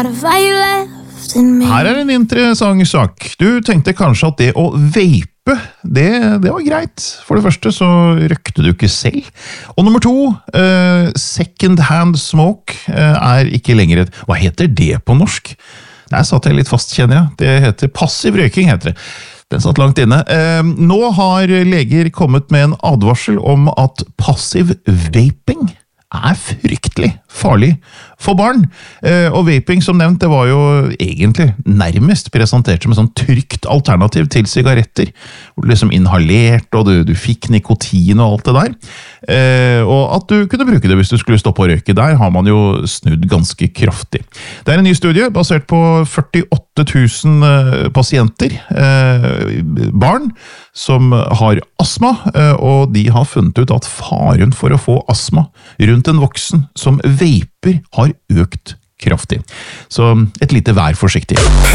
Her er en interessant sak. Du tenkte kanskje at det å vape, det var greit. For det første så røkte du ikke selv. Og nummer to, second hand smoke er ikke lenger et... Hva heter det på norsk? Der satt jeg litt fast, kjenner jeg. Det heter passiv røyking, heter det. Den satt langt inne. Nå har leger kommet med en advarsel om at passiv vaping er fryktelig farlig for barn. Og vaping, som nevnt, det var jo egentlig nærmest presentert som et sånn trygt alternativ til sigaretter, hvor du liksom inhalerte, og du fikk nikotin og alt det der. Og at du kunne bruke det hvis du skulle stoppe å røyke. Der har man jo snudd ganske kraftig. Det er en ny studie basert på 48 000 pasienter, barn, som har astma, og de har funnet ut at faren for å få astma rundt en voksen som vaper har økt kraftig. Så et lite vær forsiktig.